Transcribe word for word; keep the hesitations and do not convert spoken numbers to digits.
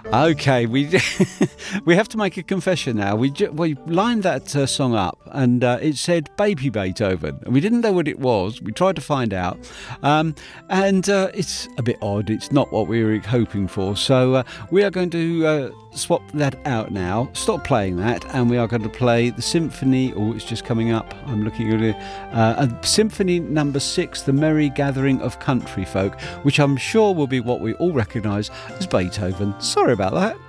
Okay, we we have to make a confession now. We ju- we lined that uh, song up, and uh, it said "Baby Beethoven," and we didn't know what it was. We tried to find out, um, and uh, it's a bit odd. It's not what we were hoping for. So uh, we are going to uh, swap that out now. Stop playing that, and we are going to play the symphony. Oh, it's just coming up. I'm looking at it. Uh, a Symphony Number Six, "The Merry Gathering of Country Folk," which I'm sure will be what we all recognise as Beethoven. Sorry about that.